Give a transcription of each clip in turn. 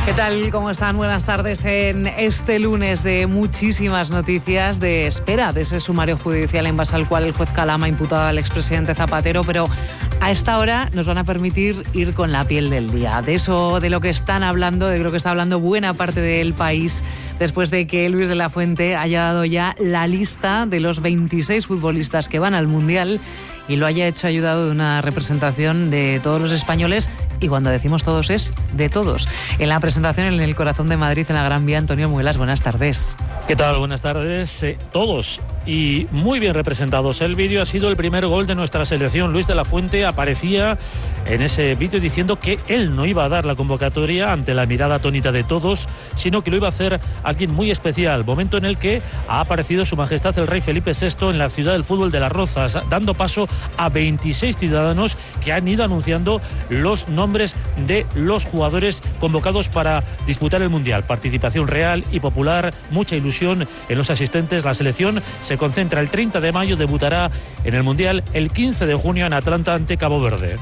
¿Qué tal? ¿Cómo están? Buenas tardes en este lunes de muchísimas noticias, de espera de ese sumario judicial en base al cual el juez Calama ha imputado al expresidente Zapatero, pero a esta hora nos van a permitir ir con la piel del día. De eso, de lo que están hablando, de lo que está hablando buena parte del país, después de que Luis de la Fuente haya dado ya la lista de los 26 futbolistas que van al Mundial y lo haya hecho ayudado de una representación de todos los españoles. Y cuando decimos todos es de todos. En la presentación en el corazón de Madrid, en la Gran Vía, Antonio Muelas, buenas tardes. ¿Qué tal? Buenas tardes. Todos y muy bien representados. El vídeo ha sido el primer gol de nuestra selección. Luis de la Fuente aparecía en ese vídeo diciendo que él no iba a dar la convocatoria ante la mirada atónita de todos, sino que lo iba a hacer alguien muy especial. Momento en el que ha aparecido Su Majestad el Rey Felipe VI en la ciudad del fútbol de Las Rozas, dando paso a 26 ciudadanos que han ido anunciando los nombres de los jugadores convocados para disputar el Mundial. Participación real y popular, mucha ilusión en los asistentes. La selección se concentra el 30 de mayo, debutará en el Mundial el 15 de junio en Atlanta ante Cabo Verde.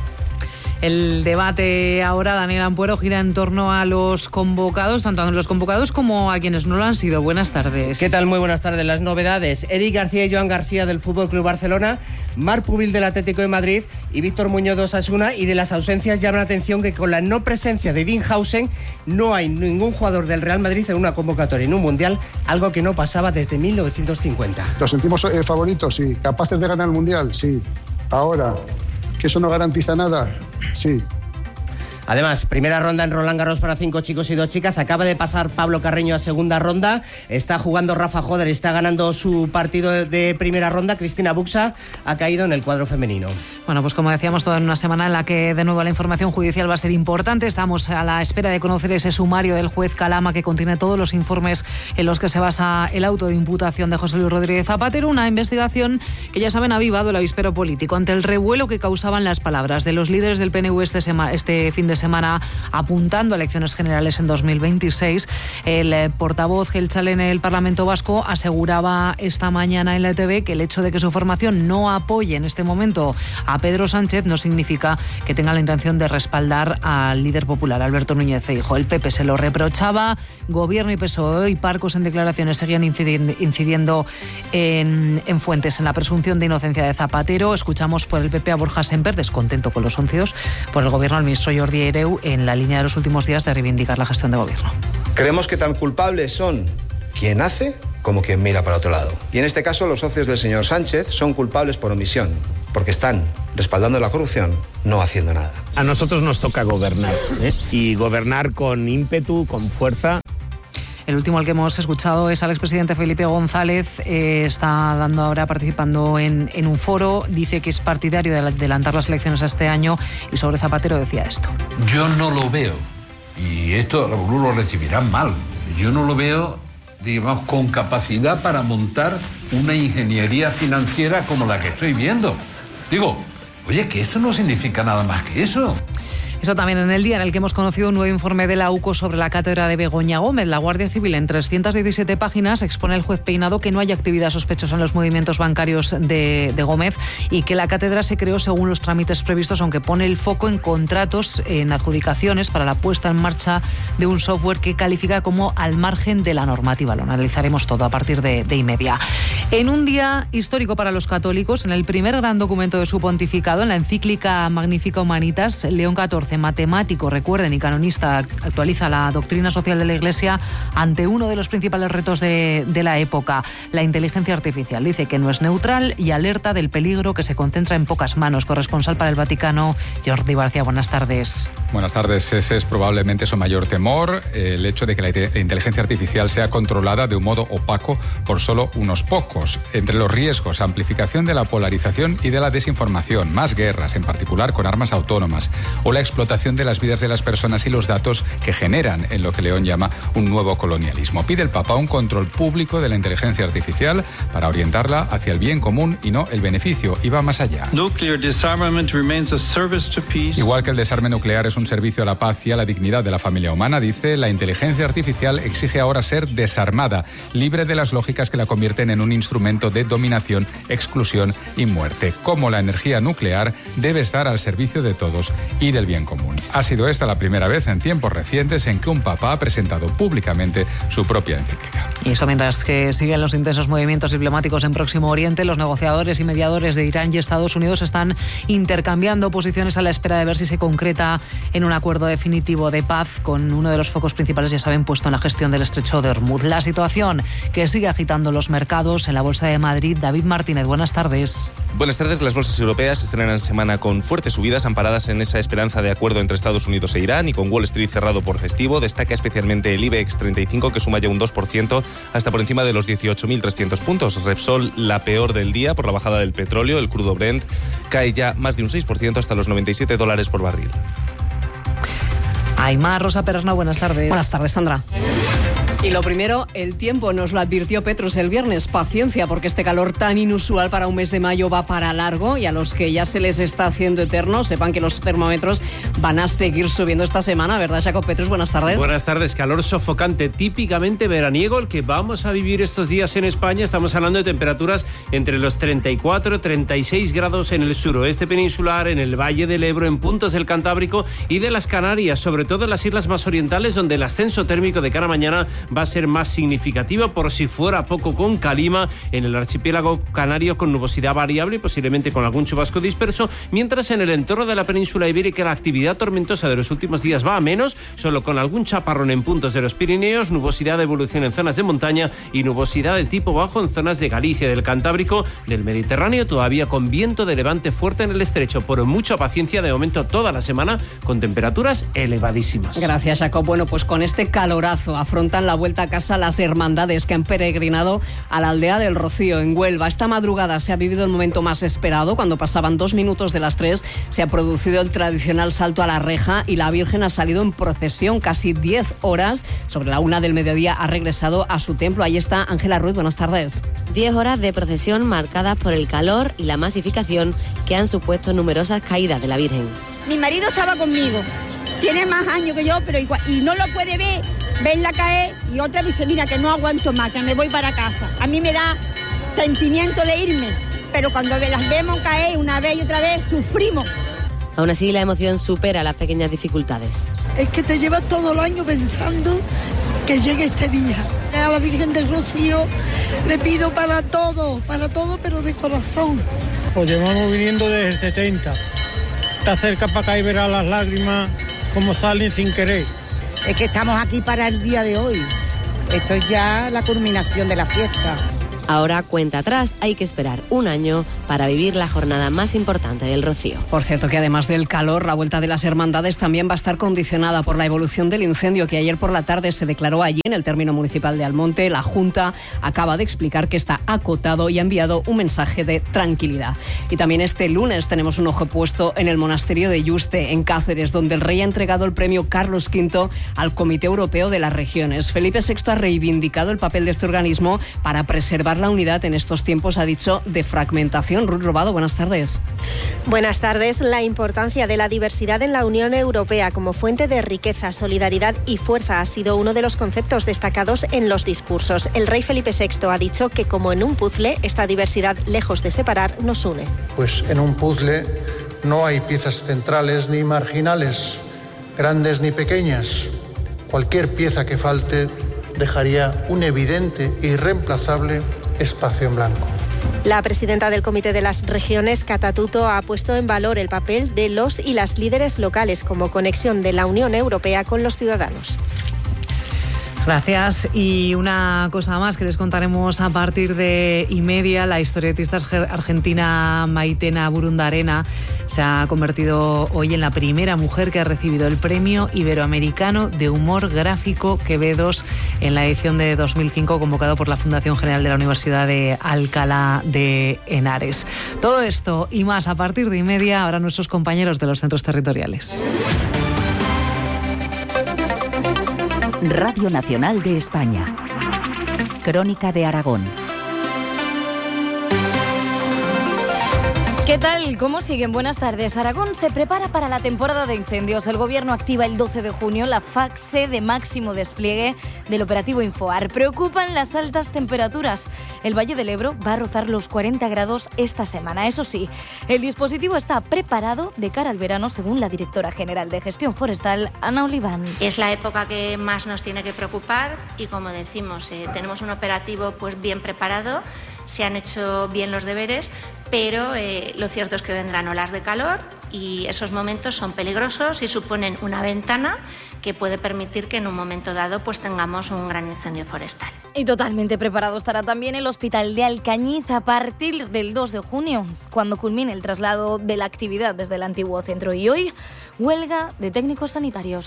El debate ahora, Daniel Ampuero, gira en torno a los convocados, tanto a los convocados como a quienes no lo han sido. Buenas tardes. ¿Qué tal? Muy buenas tardes. Las novedades: Eric García y Joan García del FC Barcelona, Marc Pubil del Atlético de Madrid y Víctor Muñoz de Osasuna. Y de las ausencias llama la atención que con la no presencia de Dinhausen no hay ningún jugador del Real Madrid en una convocatoria en un Mundial, algo que no pasaba desde 1950. ¿Nos sentimos favoritos? Sí. ¿Capaces de ganar el Mundial? Sí. Ahora, ¿que eso no garantiza nada? Sí. Además, primera ronda en Roland Garros para 5 chicos y 2 chicas. Acaba de pasar Pablo Carreño a segunda ronda. Está jugando Rafa Joder, está ganando su partido de primera ronda. Cristina Buxa ha caído en el cuadro femenino. Bueno, pues como decíamos, toda en una semana en la que de nuevo la información judicial va a ser importante. Estamos a la espera de conocer ese sumario del juez Calama que contiene todos los informes en los que se basa el auto de imputación de José Luis Rodríguez Zapatero. Una investigación que, ya saben, ha avivado el avispero político ante el revuelo que causaban las palabras de los líderes del PNV este fin de semana apuntando a elecciones generales en 2026. El portavoz Gelchal en el Parlamento Vasco aseguraba esta mañana en la ETV que el hecho de que su formación no apoye en este momento a Pedro Sánchez no significa que tenga la intención de respaldar al líder popular, Alberto Núñez Feijóo. El PP se lo reprochaba. Gobierno y PSOE y Parcos en declaraciones seguían incidiendo en fuentes en la presunción de inocencia de Zapatero. Escuchamos por el PP a Borja Semper, descontento con los soncios, por el Gobierno al ministro Jordi Hereu, en la línea de los últimos días de reivindicar la gestión de gobierno. Creemos que tan culpables son quien hace como quien mira para otro lado. Y en este caso los socios del señor Sánchez son culpables por omisión, porque están respaldando la corrupción, no haciendo nada. A nosotros nos toca gobernar, y gobernar con ímpetu, con fuerza. El último al que hemos escuchado es al expresidente Felipe González. Está participando en un foro. Dice que es partidario de adelantar las elecciones a este año y sobre Zapatero decía esto. Yo no lo veo, y esto algunos lo recibirán mal, yo no lo veo, digamos, con capacidad para montar una ingeniería financiera como la que estoy viendo. Digo, oye, que esto no significa nada más que eso. Eso también en el día en el que hemos conocido un nuevo informe de la UCO sobre la cátedra de Begoña Gómez. La Guardia Civil, en 317 páginas, expone al juez Peinado que no hay actividad sospechosa en los movimientos bancarios de Gómez y que la cátedra se creó según los trámites previstos, aunque pone el foco en contratos, en adjudicaciones para la puesta en marcha de un software que califica como al margen de la normativa. Lo analizaremos todo a partir de y-media. En un día histórico para los católicos, en el primer gran documento de su pontificado, en la encíclica Magnifica Humanitas, León XIV, matemático, recuerden, y canonista, actualiza la doctrina social de la Iglesia ante uno de los principales retos de la época, la inteligencia artificial. Dice que no es neutral y alerta del peligro que se concentra en pocas manos. Corresponsal para el Vaticano, Jordi García, buenas tardes. Buenas tardes. Ese es probablemente su mayor temor, el hecho de que la inteligencia artificial sea controlada de un modo opaco por solo unos pocos. Entre los riesgos, amplificación de la polarización y de la desinformación, más guerras, en particular con armas autónomas, o la explotación de las vidas de las personas y los datos que generan en lo que León llama un nuevo colonialismo. Pide el Papa un control público de la inteligencia artificial para orientarla hacia el bien común y no el beneficio, y va más allá. Igual que el desarme nuclear es un servicio a la paz y a la dignidad de la familia humana, dice, la inteligencia artificial exige ahora ser desarmada, libre de las lógicas que la convierten en un instrumento de dominación, exclusión y muerte. Como la energía nuclear debe estar al servicio de todos y del bien común. común. Ha sido esta la primera vez en tiempos recientes en que un papa ha presentado públicamente su propia encíclica. Y eso mientras que siguen los intensos movimientos diplomáticos en Próximo Oriente, los negociadores y mediadores de Irán y Estados Unidos están intercambiando posiciones a la espera de ver si se concreta en un acuerdo definitivo de paz, con uno de los focos principales, ya saben, puesto en la gestión del estrecho de Hormuz. La situación que sigue agitando los mercados en la Bolsa de Madrid. David Martínez, buenas tardes. Buenas tardes. Las bolsas europeas estrenan semana con fuertes subidas amparadas en esa esperanza de acuerdo entre Estados Unidos e Irán, y con Wall Street cerrado por festivo. Destaca especialmente el IBEX 35, que suma ya un 2% hasta por encima de los 18.300 puntos. Repsol, la peor del día por la bajada del petróleo. El crudo Brent cae ya más de un 6% hasta los $97 por barril. Aymar, Rosa Perasna, buenas tardes. Buenas tardes, Sandra. Y lo primero, el tiempo. Nos lo advirtió Petrus el viernes. Paciencia, porque este calor tan inusual para un mes de mayo va para largo, y a los que ya se les está haciendo eterno, sepan que los termómetros van a seguir subiendo esta semana, ¿verdad, Jacob Petrus? Buenas tardes. Buenas tardes. Calor sofocante, típicamente veraniego, el que vamos a vivir estos días en España. Estamos hablando de temperaturas entre los 34 y 36 grados en el suroeste peninsular, en el Valle del Ebro, en puntos del Cantábrico y de las Canarias, sobre todo en las islas más orientales, donde el ascenso térmico de cara a mañana va a ser más significativa, por si fuera poco, con calima en el archipiélago canario, con nubosidad variable y posiblemente con algún chubasco disperso, mientras en el entorno de la península ibérica la actividad tormentosa de los últimos días va a menos, solo con algún chaparrón en puntos de los Pirineos, nubosidad de evolución en zonas de montaña y nubosidad de tipo bajo en zonas de Galicia, del Cantábrico, del Mediterráneo, todavía con viento de levante fuerte en el estrecho. Por mucha paciencia, de momento toda la semana con temperaturas elevadísimas. Gracias, Jacob. Bueno, pues con este calorazo afrontan la vuelta a casa las hermandades que han peregrinado a la aldea del Rocío, en Huelva. Esta madrugada se ha vivido el momento más esperado. Cuando pasaban 2 minutos de las 3 se ha producido el tradicional salto a la reja y la Virgen ha salido en procesión. Casi 10 horas, sobre la 1 del mediodía, ha regresado a su templo. Ahí está Ángela Ruiz, buenas tardes. 10 horas de procesión marcadas por el calor y la masificación que han supuesto numerosas caídas de la Virgen. Mi marido estaba conmigo, tiene más años que yo, pero igual, y no lo puede verla caer, y otra dice, mira, que no aguanto más, que me voy para casa. A mí me da sentimiento de irme, pero cuando las vemos caer una vez y otra vez, sufrimos. Aún así, la emoción supera las pequeñas dificultades. Es que te llevas todo el año pensando que llegue este día. A la Virgen del Rocío le pido para todo, pero de corazón. Pues llevamos viniendo desde el 70. Está cerca para acá y verás las lágrimas como salen sin querer. Es que estamos aquí para el día de hoy. Esto es ya la culminación de la fiesta. Ahora, cuenta atrás, hay que esperar un año para vivir la jornada más importante del Rocío. Por cierto, que además del calor, la vuelta de las hermandades también va a estar condicionada por la evolución del incendio que ayer por la tarde se declaró allí en el término municipal de Almonte. La Junta acaba de explicar que está acotado y ha enviado un mensaje de tranquilidad. Y también este lunes tenemos un ojo puesto en el monasterio de Yuste, en Cáceres, donde el rey ha entregado el premio Carlos V al Comité Europeo de las Regiones. Felipe VI ha reivindicado el papel de este organismo para preservar la unidad en estos tiempos, ha dicho, de fragmentación. Ruth Robado, buenas tardes. Buenas tardes. La importancia de la diversidad en la Unión Europea como fuente de riqueza, solidaridad y fuerza ha sido uno de los conceptos destacados en los discursos. El rey Felipe VI ha dicho que, como en un puzzle, esta diversidad, lejos de separar, nos une. Pues en un puzzle no hay piezas centrales ni marginales, grandes ni pequeñas. Cualquier pieza que falte dejaría un evidente e irreemplazable espacio en blanco. La presidenta del Comité de las Regiones, Cata Tuto, ha puesto en valor el papel de los y las líderes locales como conexión de la Unión Europea con los ciudadanos. Gracias. Y una cosa más que les contaremos a partir de 1:30. La historietista argentina Maitena Burundarena se ha convertido hoy en la primera mujer que ha recibido el Premio Iberoamericano de Humor Gráfico Quevedos en la edición de 2005, convocado por la Fundación General de la Universidad de Alcalá de Henares. Todo esto y más a partir de 1:30. Ahora nuestros compañeros de los centros territoriales. Radio Nacional de España. Crónica de Aragón. ¿Qué tal? ¿Cómo siguen? Buenas tardes. Aragón se prepara para la temporada de incendios. El Gobierno activa el 12 de junio la fase de máximo despliegue del operativo Infoar. Preocupan las altas temperaturas. El Valle del Ebro va a rozar los 40 grados esta semana. Eso sí, el dispositivo está preparado de cara al verano, según la directora general de Gestión Forestal, Ana Oliván. Es la época que más nos tiene que preocupar y, como decimos, tenemos un operativo pues bien preparado. Se han hecho bien los deberes, pero lo cierto es que vendrán olas de calor y esos momentos son peligrosos y suponen una ventana que puede permitir que en un momento dado pues tengamos un gran incendio forestal. Y totalmente preparado estará también el Hospital de Alcañiz a partir del 2 de junio, cuando culmine el traslado de la actividad desde el antiguo centro. Y hoy, huelga de técnicos sanitarios.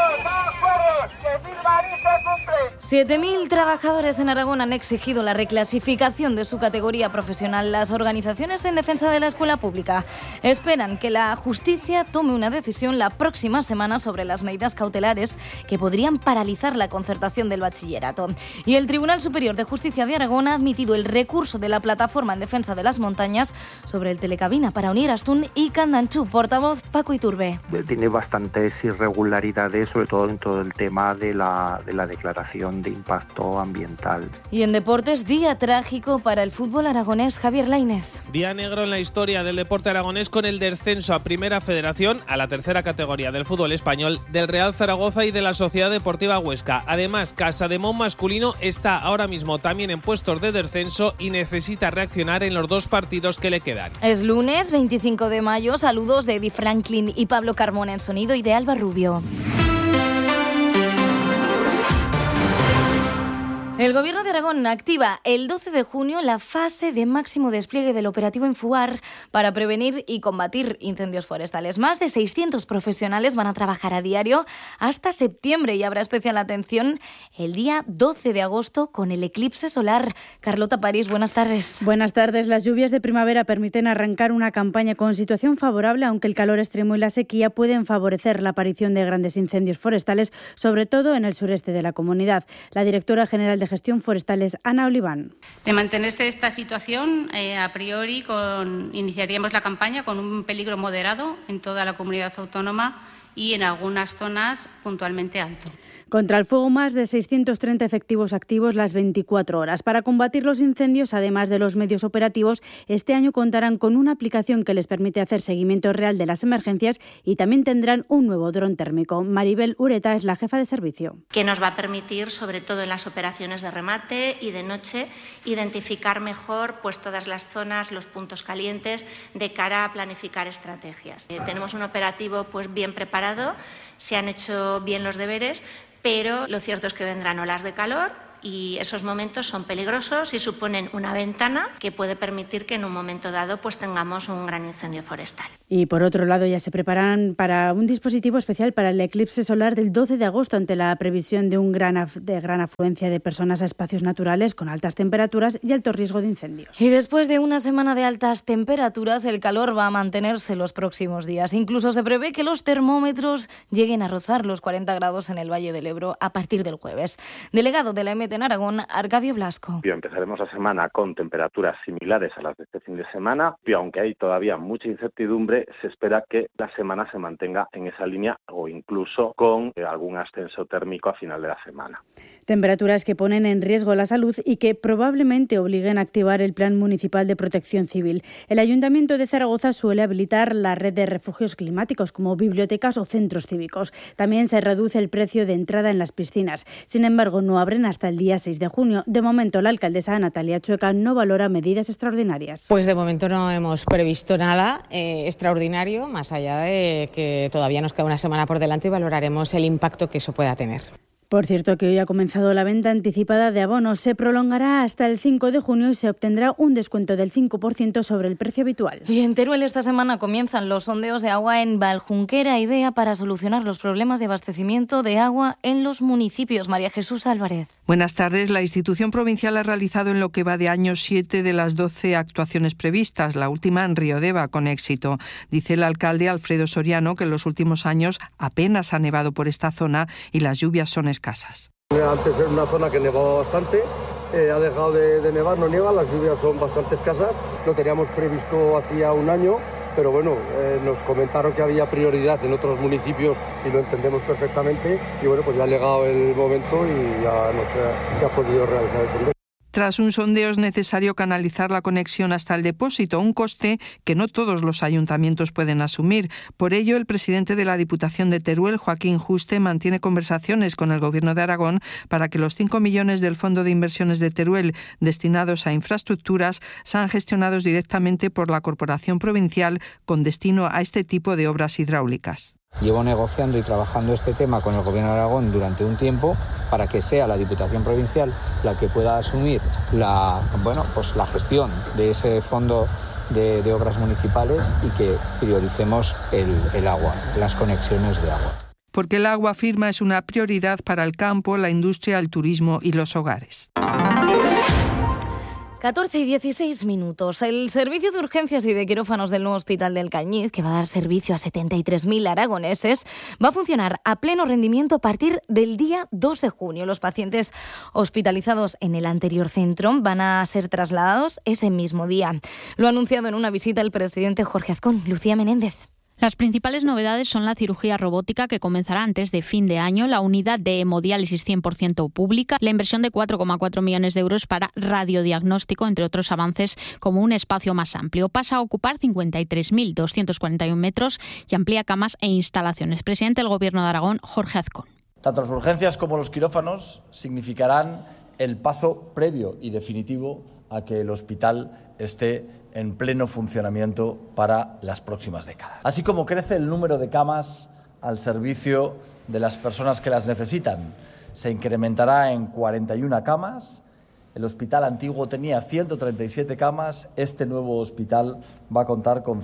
7.000 trabajadores en Aragón han exigido la reclasificación de su categoría profesional. Las organizaciones en defensa de la escuela pública esperan que la justicia tome una decisión la próxima semana sobre las medidas cautelares que podrían paralizar la concertación del bachillerato. Y el Tribunal Superior de Justicia de Aragón ha admitido el recurso de la Plataforma en Defensa de las Montañas sobre el telecabina para unir Astún y Candanchú. Portavoz Paco Iturbe. Tiene bastantes irregularidades, sobre todo en todo el tema de la declaración de impacto ambiental. Y en deportes, día trágico para el fútbol aragonés. Javier Lainez. Día negro en la historia del deporte aragonés con el descenso a Primera Federación, a la tercera categoría del fútbol español, del Real Zaragoza y de la Sociedad Deportiva Huesca. Además, Casademón masculino está ahora mismo también en puestos de descenso y necesita reaccionar en los 2 partidos que le quedan. Es lunes 25 de mayo. Saludos de Eddie Franklin y Pablo Carmona en sonido y de Alba Rubio. El Gobierno de Aragón activa el 12 de junio la fase de máximo despliegue del operativo Infoar para prevenir y combatir incendios forestales. Más de 600 profesionales van a trabajar a diario hasta septiembre y habrá especial atención el día 12 de agosto con el eclipse solar. Carlota París, buenas tardes. Buenas tardes. Las lluvias de primavera permiten arrancar una campaña con situación favorable, aunque el calor extremo y la sequía pueden favorecer la aparición de grandes incendios forestales, sobre todo en el sureste de la comunidad. La directora general de Gestión Forestal es Ana Oliván. De mantenerse esta situación, a priori iniciaríamos la campaña con un peligro moderado en toda la comunidad autónoma y en algunas zonas puntualmente alto. Contra el fuego, más de 630 efectivos activos las 24 horas. Para combatir los incendios, además de los medios operativos, este año contarán con una aplicación que les permite hacer seguimiento real de las emergencias y también tendrán un nuevo dron térmico. Maribel Ureta es la jefa de servicio. Que nos va a permitir, sobre todo en las operaciones de remate y de noche, identificar mejor pues todas las zonas, los puntos calientes, de cara a planificar estrategias. Tenemos un operativo pues bien preparado, se han hecho bien los deberes, pero lo cierto es que vendrán olas de calor y esos momentos son peligrosos y suponen una ventana que puede permitir que en un momento dado pues tengamos un gran incendio forestal. Y por otro lado, ya se preparan para un dispositivo especial para el eclipse solar del 12 de agosto ante la previsión de gran afluencia de personas a espacios naturales con altas temperaturas y alto riesgo de incendios. Y después de una semana de altas temperaturas, el calor va a mantenerse los próximos días. Incluso se prevé que los termómetros lleguen a rozar los 40 grados en el Valle del Ebro a partir del jueves. Delegado de la MT en Aragón, Arcadio Blasco. Empezaremos la semana con temperaturas similares a las de este fin de semana, y aunque hay todavía mucha incertidumbre, se espera que la semana se mantenga en esa línea o incluso con algún ascenso térmico a final de la semana. Temperaturas que ponen en riesgo la salud y que probablemente obliguen a activar el Plan Municipal de Protección Civil. El Ayuntamiento de Zaragoza suele habilitar la red de refugios climáticos como bibliotecas o centros cívicos. También se reduce el precio de entrada en las piscinas. Sin embargo, no abren hasta el día 6 de junio. De momento, la alcaldesa Natalia Chueca no valora medidas extraordinarias. Pues de momento no hemos previsto nada extraordinario, más allá de que todavía nos queda una semana por delante y valoraremos el impacto que eso pueda tener. Por cierto, que hoy ha comenzado la venta anticipada de abonos. Se prolongará hasta el 5 de junio y se obtendrá un descuento del 5% sobre el precio habitual. Y en Teruel esta semana comienzan los sondeos de agua en Valjunquera y Bea para solucionar los problemas de abastecimiento de agua en los municipios. María Jesús Álvarez. Buenas tardes. La institución provincial ha realizado en lo que va de año 7 de las 12 actuaciones previstas, la última en Riodeva con éxito. Dice el alcalde Alfredo Soriano que en los últimos años apenas ha nevado por esta zona y las lluvias son escasas. Antes era una zona que nevaba bastante ha dejado de nevar, no nieva, las lluvias son bastante escasas. Lo teníamos previsto hacía un año, pero bueno, nos comentaron que había prioridad en otros municipios y lo entendemos perfectamente. Y bueno, pues ya ha llegado el momento y ya se ha podido realizar el sondeo. Tras un sondeo es necesario canalizar la conexión hasta el depósito, un coste que no todos los ayuntamientos pueden asumir. Por ello, el presidente de la Diputación de Teruel, Joaquín Juste, mantiene conversaciones con el Gobierno de Aragón para que los 5 millones del Fondo de Inversiones de Teruel destinados a infraestructuras sean gestionados directamente por la Corporación Provincial con destino a este tipo de obras hidráulicas. Llevo negociando y trabajando este tema con el Gobierno de Aragón durante un tiempo para que sea la Diputación Provincial la que pueda asumir la gestión de ese fondo de obras municipales y que prioricemos el agua, las conexiones de agua. Porque el agua, afirma, es una prioridad para el campo, la industria, el turismo y los hogares. 14 y 16 minutos. El servicio de urgencias y de quirófanos del nuevo hospital del Cañiz, que va a dar servicio a 73.000 aragoneses, va a funcionar a pleno rendimiento a partir del día 2 de junio. Los pacientes hospitalizados en el anterior centro van a ser trasladados ese mismo día. Lo ha anunciado en una visita el presidente Jorge Azcón. Lucía Menéndez. Las principales novedades son la cirugía robótica, que comenzará antes de fin de año, la unidad de hemodiálisis 100% pública, la inversión de 4,4 millones de euros para radiodiagnóstico, entre otros avances como un espacio más amplio. Pasa a ocupar 53.241 metros y amplía camas e instalaciones. Presidente del Gobierno de Aragón, Jorge Azcón. Tanto las urgencias como los quirófanos significarán el paso previo y definitivo a que el hospital esté en pleno funcionamiento para las próximas décadas. Así como crece el número de camas al servicio de las personas que las necesitan, se incrementará en 41 camas. El hospital antiguo tenía 137 camas, este nuevo hospital va a contar con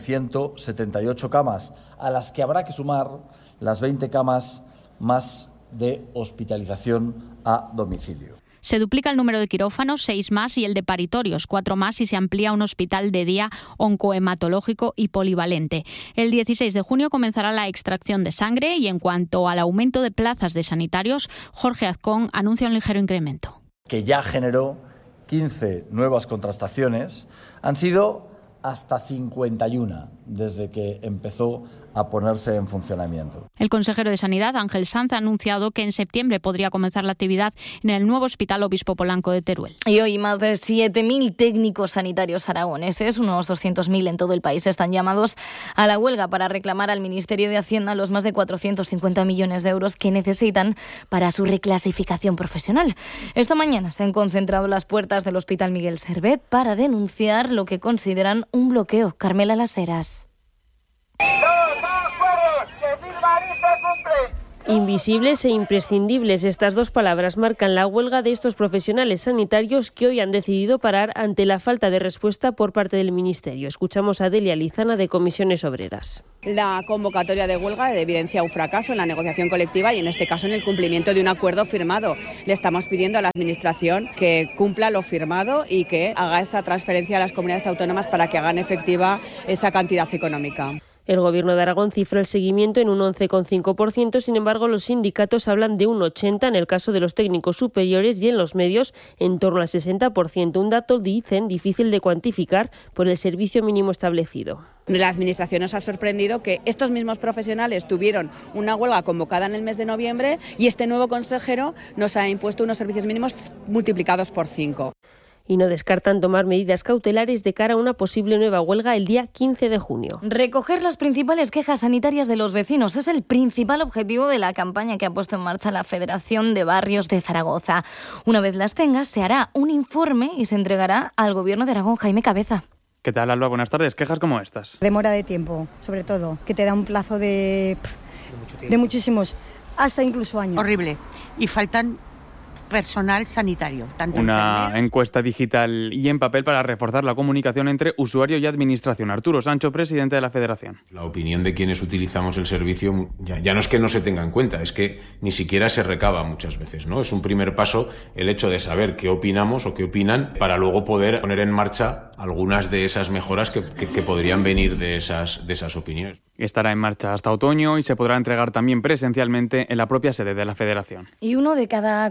178 camas, a las que habrá que sumar las 20 camas más de hospitalización a domicilio. Se duplica el número de quirófanos, 6 más, y el de paritorios, 4 más, y se amplía un hospital de día oncohematológico y polivalente. El 16 de junio comenzará la extracción de sangre y en cuanto al aumento de plazas de sanitarios, Jorge Azcón anuncia un ligero incremento. Que ya generó 15 nuevas contrataciones, han sido hasta 51 desde que empezó a ponerse en funcionamiento. El consejero de Sanidad, Ángel Sanz, ha anunciado que en septiembre podría comenzar la actividad en el nuevo Hospital Obispo Polanco de Teruel. Y hoy más de 7.000 técnicos sanitarios aragoneses, unos 200.000 en todo el país, están llamados a la huelga para reclamar al Ministerio de Hacienda los más de 450 millones de euros que necesitan para su reclasificación profesional. Esta mañana se han concentrado las puertas del Hospital Miguel Servet para denunciar lo que consideran un bloqueo. Carmela Las Heras. Invisibles e imprescindibles, estas dos palabras marcan la huelga de estos profesionales sanitarios que hoy han decidido parar ante la falta de respuesta por parte del Ministerio. Escuchamos a Delia Lizana, de Comisiones Obreras. La convocatoria de huelga evidencia un fracaso en la negociación colectiva y en este caso en el cumplimiento de un acuerdo firmado. Le estamos pidiendo a la Administración que cumpla lo firmado y que haga esa transferencia a las comunidades autónomas para que hagan efectiva esa cantidad económica. El Gobierno de Aragón cifra el seguimiento en un 11,5%, sin embargo los sindicatos hablan de un 80% en el caso de los técnicos superiores y en los medios en torno al 60%, un dato, dicen, difícil de cuantificar por el servicio mínimo establecido. La Administración nos ha sorprendido que estos mismos profesionales tuvieron una huelga convocada en el mes de noviembre y este nuevo consejero nos ha impuesto unos servicios mínimos multiplicados por 5. Y no descartan tomar medidas cautelares de cara a una posible nueva huelga el día 15 de junio. Recoger las principales quejas sanitarias de los vecinos es el principal objetivo de la campaña que ha puesto en marcha la Federación de Barrios de Zaragoza. Una vez las tenga, se hará un informe y se entregará al Gobierno de Aragón. Jaime Cabeza. ¿Qué tal, Alba? Buenas tardes. ¿Quejas como estas? Demora de tiempo, sobre todo, que te da un plazo de muchísimos, hasta incluso años. Horrible. Y faltan personal sanitario. Tanto una encuesta digital y en papel para reforzar la comunicación entre usuario y administración. Arturo Sancho, presidente de la Federación. La opinión de quienes utilizamos el servicio ya no es que no se tenga en cuenta, es que ni siquiera se recaba muchas veces, ¿no? Es un primer paso el hecho de saber qué opinamos o qué opinan para luego poder poner en marcha algunas de esas mejoras que podrían venir de esas opiniones. Estará en marcha hasta otoño y se podrá entregar también presencialmente en la propia sede de la Federación. Y 1 de cada 4 jóvenes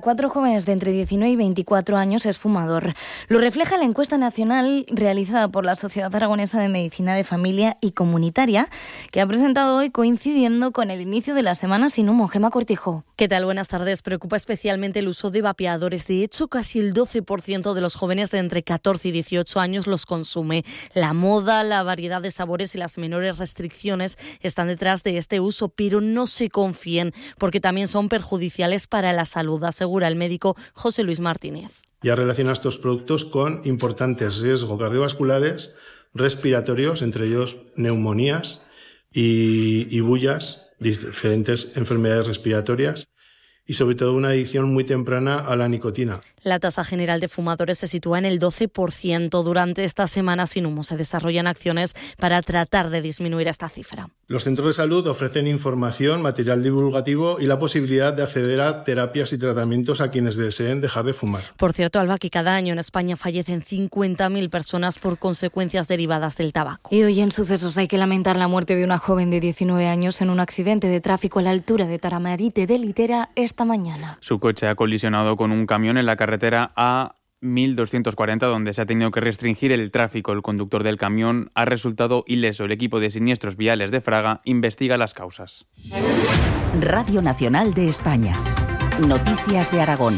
jóvenes de entre 19 y 24 años es fumador. Lo refleja la encuesta nacional realizada por la Sociedad Aragonesa de Medicina de Familia y Comunitaria, que ha presentado hoy coincidiendo con el inicio de la Semana Sin Humo. Gemma Cortijo. ¿Qué tal? Buenas tardes. Preocupa especialmente el uso de vapeadores. De hecho, casi el 12% de los jóvenes de entre 14 y 18 años los consume. La moda, la variedad de sabores y las menores restricciones están detrás de este uso, pero no se confíen, porque también son perjudiciales para la salud, asegura el médico José Luis Martínez. Ya relaciona estos productos con importantes riesgos cardiovasculares, respiratorios, entre ellos neumonías y bullas, diferentes enfermedades respiratorias, y sobre todo una adicción muy temprana a la nicotina. La tasa general de fumadores se sitúa en el 12%. Durante esta Semana Sin Humo se desarrollan acciones para tratar de disminuir esta cifra. Los centros de salud ofrecen información, material divulgativo y la posibilidad de acceder a terapias y tratamientos a quienes deseen dejar de fumar. Por cierto, Alba, que cada año en España fallecen 50.000 personas por consecuencias derivadas del tabaco. Y hoy en Sucesos hay que lamentar la muerte de una joven de 19 años en un accidente de tráfico a la altura de Taramarite de Litera esta mañana. Su coche ha colisionado con un camión en la carretera A1240, donde se ha tenido que restringir el tráfico. El conductor del camión ha resultado ileso. El equipo de siniestros viales de Fraga investiga las causas. Radio Nacional de España. Noticias de Aragón.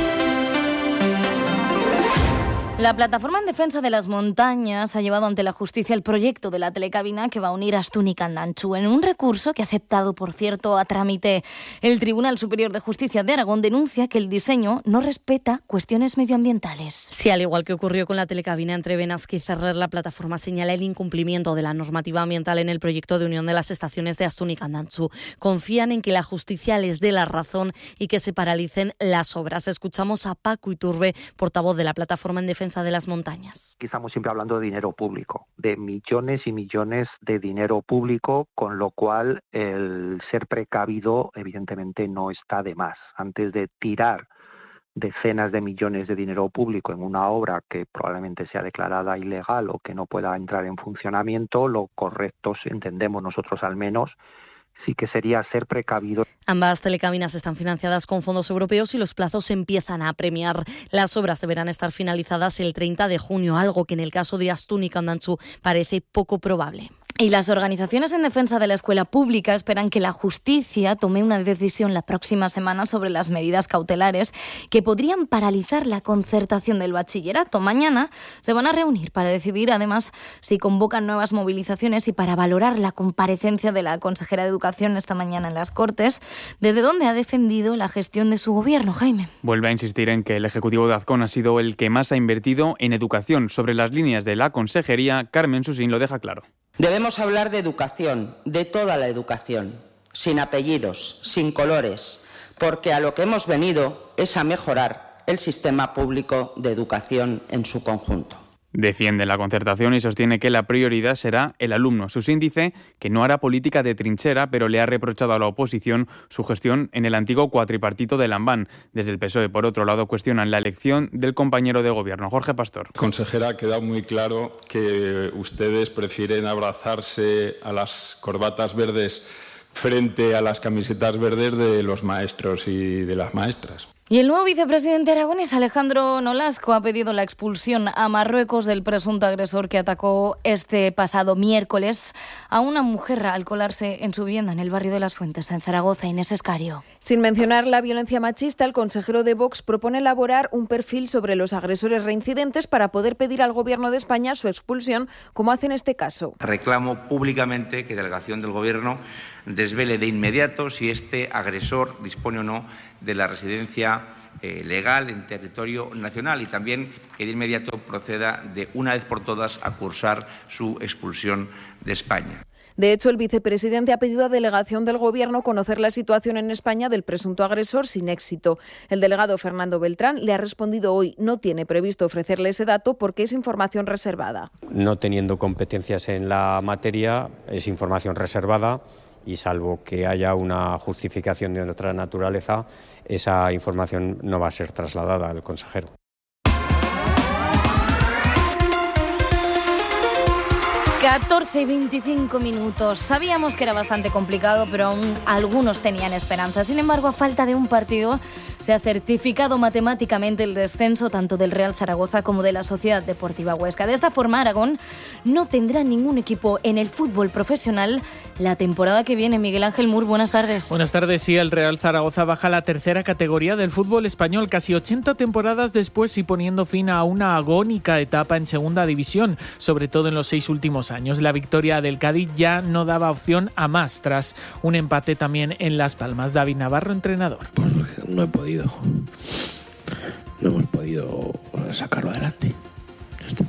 La Plataforma en Defensa de las Montañas ha llevado ante la justicia el proyecto de la telecabina que va a unir Astún y Candanchu. En un recurso que ha aceptado, por cierto, a trámite el Tribunal Superior de Justicia de Aragón, denuncia que el diseño no respeta cuestiones medioambientales. Sí, al igual que ocurrió con la telecabina entre Benasque y Ferrer, la plataforma señala el incumplimiento de la normativa ambiental en el proyecto de unión de las estaciones de Astún y Candanchu. Confían en que la justicia les dé la razón y que se paralicen las obras. Escuchamos a Paco Iturbe, portavoz de la Plataforma en Defensa de las Montañas. Aquí estamos siempre hablando de dinero público, de millones y millones de dinero público, con lo cual el ser precavido evidentemente no está de más. Antes de tirar decenas de millones de dinero público en una obra que probablemente sea declarada ilegal o que no pueda entrar en funcionamiento, lo correcto, entendemos nosotros al menos, sí que sería ser precavido. Ambas telecabinas están financiadas con fondos europeos y los plazos empiezan a apremiar. Las obras deberán estar finalizadas el 30 de junio, algo que en el caso de Astún y Candanchu parece poco probable. Y las organizaciones en defensa de la escuela pública esperan que la justicia tome una decisión la próxima semana sobre las medidas cautelares que podrían paralizar la concertación del bachillerato. Mañana se van a reunir para decidir, además, si convocan nuevas movilizaciones y para valorar la comparecencia de la consejera de Educación esta mañana en las Cortes, desde donde ha defendido la gestión de su gobierno. Jaime. Vuelve a insistir en que el Ejecutivo de Azcón ha sido el que más ha invertido en educación. Sobre las líneas de la consejería, Carmen Susín lo deja claro. Debemos hablar de educación, de toda la educación, sin apellidos, sin colores, porque a lo que hemos venido es a mejorar el sistema público de educación en su conjunto. Defiende la concertación y sostiene que la prioridad será el alumno. Susín dice que no hará política de trinchera, pero le ha reprochado a la oposición su gestión en el antiguo cuatripartito de Lambán. Desde el PSOE, por otro lado, cuestionan la elección del compañero de gobierno, Jorge Pastor. Consejera, ha quedado muy claro que ustedes prefieren abrazarse a las corbatas verdes frente a las camisetas verdes de los maestros y de las maestras. Y el nuevo vicepresidente aragonés, Alejandro Nolasco, ha pedido la expulsión a Marruecos del presunto agresor que atacó este pasado miércoles a una mujer al colarse en su vivienda en el barrio de Las Fuentes, en Zaragoza. Inés Escario. Sin mencionar la violencia machista, el consejero de Vox propone elaborar un perfil sobre los agresores reincidentes para poder pedir al Gobierno de España su expulsión, como hace en este caso. Reclamo públicamente que delegación del Gobierno desvele de inmediato si este agresor dispone o no de la residencia legal en territorio nacional y también que de inmediato proceda de una vez por todas a cursar su expulsión de España. De hecho, el vicepresidente ha pedido a delegación del Gobierno conocer la situación en España del presunto agresor sin éxito. El delegado Fernando Beltrán le ha respondido hoy. No tiene previsto ofrecerle ese dato porque es información reservada. No teniendo competencias en la materia, es información reservada y salvo que haya una justificación de otra naturaleza, esa información no va a ser trasladada al consejero. 14:25. Sabíamos que era bastante complicado, pero aún algunos tenían esperanza. Sin embargo, a falta de un partido, se ha certificado matemáticamente el descenso tanto del Real Zaragoza como de la Sociedad Deportiva Huesca. De esta forma, Aragón no tendrá ningún equipo en el fútbol profesional la temporada que viene. Miguel Ángel Mur, buenas tardes. Buenas tardes. Sí, el Real Zaragoza baja a la tercera categoría del fútbol español, casi 80 temporadas después y poniendo fin a una agónica etapa en segunda división, sobre todo en los 6 últimos años. La victoria del Cádiz ya no daba opción a más tras un empate también en Las Palmas. David Navarro, entrenador. Pues no hemos podido sacarlo adelante. Ya está.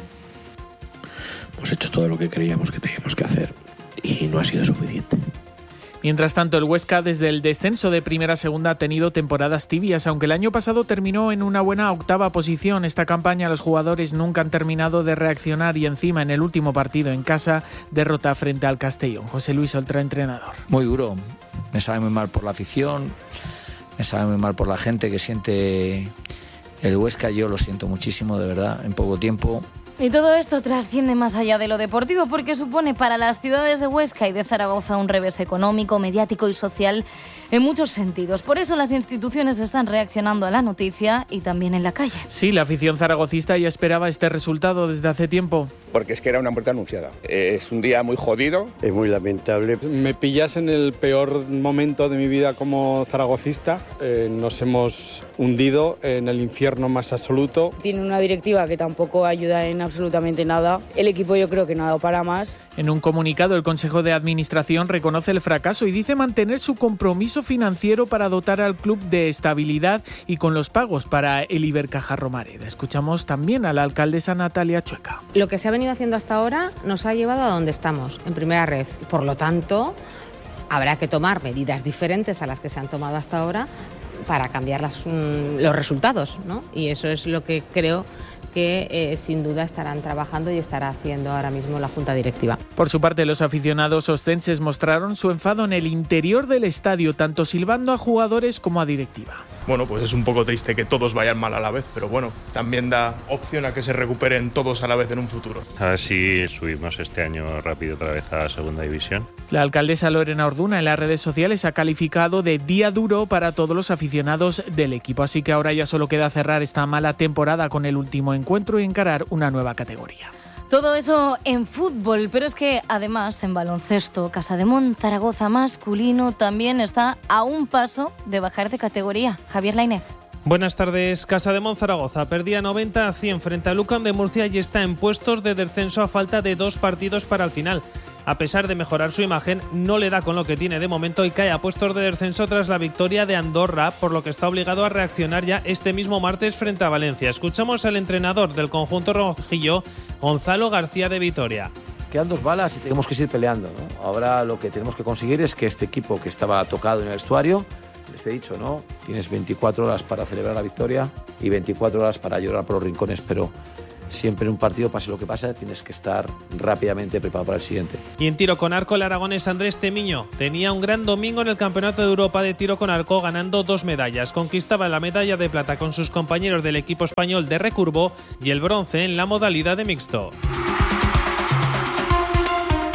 Hemos hecho todo lo que creíamos que teníamos que hacer y no ha sido suficiente. Mientras tanto, el Huesca desde el descenso de primera a segunda ha tenido temporadas tibias. Aunque el año pasado terminó en una buena octava posición, esta campaña los jugadores nunca han terminado de reaccionar y encima en el último partido en casa, derrota frente al Castellón. José Luis Oltra, entrenador. Muy duro. Me sabe muy mal por la afición, me sabe muy mal por la gente que siente el Huesca. Yo lo siento muchísimo, de verdad, en poco tiempo. Y todo esto trasciende más allá de lo deportivo porque supone para las ciudades de Huesca y de Zaragoza un revés económico, mediático y social en muchos sentidos. Por eso las instituciones están reaccionando a la noticia y también en la calle. Sí, la afición zaragocista ya esperaba este resultado desde hace tiempo. Porque es que era una muerte anunciada. Es un día muy jodido. Es muy lamentable. Me pillas en el peor momento de mi vida como zaragocista. Nos hemos hundido en el infierno más absoluto. Tiene una directiva que tampoco ayuda en absolutamente nada. El equipo yo creo que no ha dado para más. En un comunicado, el Consejo de Administración reconoce el fracaso y dice mantener su compromiso financiero para dotar al club de estabilidad y con los pagos para el Ibercaja Romareda. Escuchamos también a la alcaldesa Natalia Chueca. Lo que se ha venido haciendo hasta ahora nos ha llevado a donde estamos, en primera red. Por lo tanto, habrá que tomar medidas diferentes a las que se han tomado hasta ahora para cambiar los resultados, ¿no? Y eso es lo que creo que sin duda estarán trabajando y estará haciendo ahora mismo la Junta Directiva. Por su parte, los aficionados ostenses mostraron su enfado en el interior del estadio, tanto silbando a jugadores como a directiva. Bueno, pues es un poco triste que todos vayan mal a la vez, pero bueno, también da opción a que se recuperen todos a la vez en un futuro. A ver si subimos este año rápido otra vez a la segunda división. La alcaldesa Lorena Orduna en las redes sociales ha calificado de día duro para todos los aficionados del equipo, así que ahora ya solo queda cerrar esta mala temporada con el último encuentro y encarar una nueva categoría. Todo eso en fútbol, pero es que además en baloncesto, Casademón Zaragoza masculino también está a un paso de bajar de categoría. Javier Lainez. Buenas tardes. Casademón Zaragoza perdía 90-100 frente a Lucan de Murcia y está en puestos de descenso a falta de 2 partidos para el final. A pesar de mejorar su imagen, no le da con lo que tiene de momento y cae a puestos de descenso tras la victoria de Andorra, por lo que está obligado a reaccionar ya este mismo martes frente a Valencia. Escuchamos al entrenador del conjunto rojillo, Gonzalo García de Vitoria. Quedan 2 balas y tenemos que seguir peleando, ¿no? Ahora lo que tenemos que conseguir es que este equipo que estaba tocado en el vestuario, les he dicho, ¿no? Tienes 24 horas para celebrar la victoria y 24 horas para llorar por los rincones, pero siempre en un partido, pase lo que pase, tienes que estar rápidamente preparado para el siguiente. Y en tiro con arco, el aragonés Andrés Temiño tenía un gran domingo en el Campeonato de Europa de tiro con arco, ganando 2 medallas. Conquistaba la medalla de plata con sus compañeros del equipo español de recurvo y el bronce en la modalidad de mixto.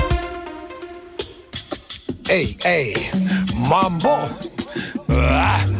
¡Ey, ey! ¡Mambo!